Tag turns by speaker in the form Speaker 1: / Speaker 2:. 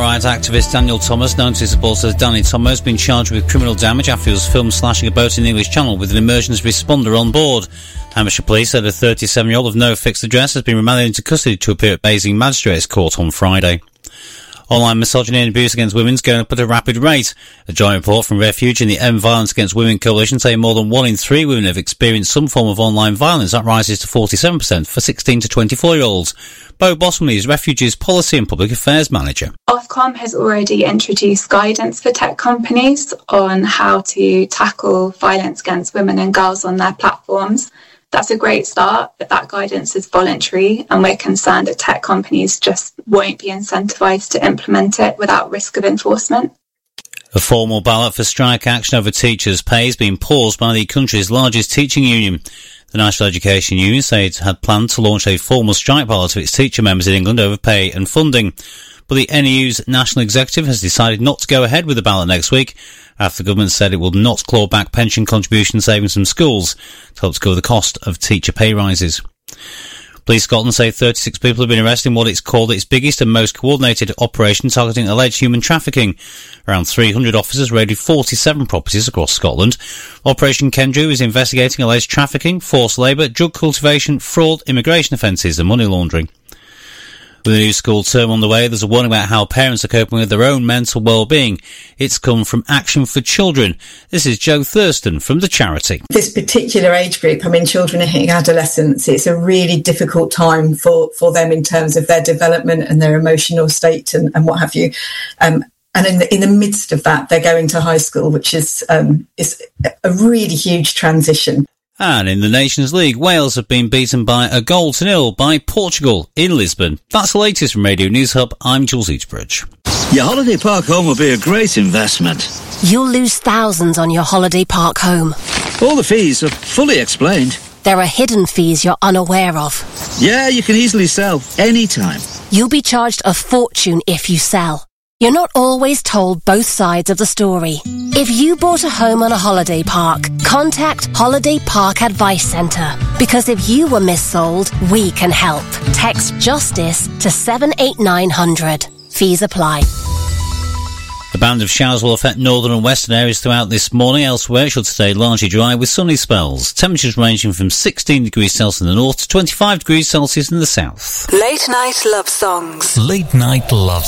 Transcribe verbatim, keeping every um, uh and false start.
Speaker 1: rights activist Daniel Thomas, known to his supporters as Danny Thomas, has been charged with criminal damage after he was filmed slashing a boat in the English Channel with an emergency responder on board. Hampshire Police said a thirty-seven-year-old of no fixed address has been remanded into custody to appear at Basing Magistrates Court on Friday. Online misogyny and abuse against women is going up at a rapid rate. A joint report from Refuge and the End Violence Against Women Coalition say more than one in three women have experienced some form of online violence. That rises to forty-seven percent for sixteen to twenty-four-year-olds. Bo Bottomley is Refuge's Policy and Public Affairs Manager.
Speaker 2: Ofcom has already introduced guidance for tech companies on how to tackle violence against women and girls on their platforms. That's a great start, but that guidance is voluntary, and we're concerned that tech companies just won't be incentivised to implement it without risk of enforcement.
Speaker 1: A formal ballot for strike action over teachers' pay has been paused by the country's largest teaching union. The National Education Union said it had planned to launch a formal strike ballot of its teacher members in England over pay and funding. But the N E U's National Executive has decided not to go ahead with the ballot next week, after the government said it will not claw back pension contribution savings from schools to help to cover the cost of teacher pay rises. Police Scotland say thirty-six people have been arrested in what it's called its biggest and most coordinated operation targeting alleged human trafficking. Around three hundred officers raided forty-seven properties across Scotland. Operation Kendrew is investigating alleged trafficking, forced labour, drug cultivation, fraud, immigration offences and money laundering. With a new school term on the way, there's a warning about how parents are coping with their own mental well-being. It's come from Action for Children. This is Jo Thurston from the charity.
Speaker 3: This particular age group, I mean, children are hitting adolescence. It's a really difficult time for, for them in terms of their development and their emotional state and, and what have you. Um, and in the, in the midst of that, they're going to high school, which is, um, is a really huge transition.
Speaker 1: And in the Nations League, Wales have been beaten by a goal to nil by Portugal in Lisbon. That's the latest from Radio News Hub. I'm Jules Eatsbridge.
Speaker 4: Your holiday park home will be a great investment.
Speaker 5: You'll lose thousands on your holiday park home.
Speaker 4: All the fees are fully explained.
Speaker 5: There are hidden fees you're unaware of.
Speaker 4: Yeah, you can easily sell anytime.
Speaker 5: You'll be charged a fortune if you sell. You're not always told both sides of the story. If you bought a home on a holiday park, contact Holiday Park Advice Centre. Because if you were missold, we can help. Text JUSTICE to seven eight nine hundred. Fees apply.
Speaker 1: A band of showers will affect northern and western areas throughout this morning. Elsewhere, it should stay largely dry with sunny spells. Temperatures ranging from sixteen degrees Celsius in the north to twenty-five degrees Celsius in the south.
Speaker 6: Late night love songs.
Speaker 7: Late night love songs.